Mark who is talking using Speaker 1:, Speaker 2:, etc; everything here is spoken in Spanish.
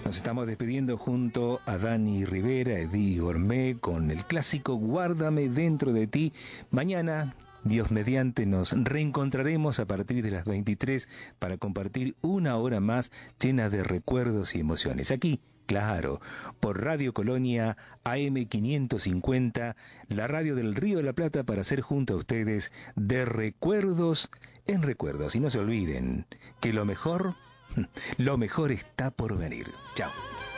Speaker 1: Nos estamos despidiendo junto a Dani Rivera, Eddie Gourmet, con el clásico Guárdame dentro de ti. Mañana, Dios mediante, nos reencontraremos a partir de las 23 para compartir una hora más llena de recuerdos y emociones. Aquí, claro, por Radio Colonia AM 550, la radio del Río de la Plata, para hacer junto a ustedes de recuerdos en recuerdos. Y no se olviden que lo mejor está por venir. Chao.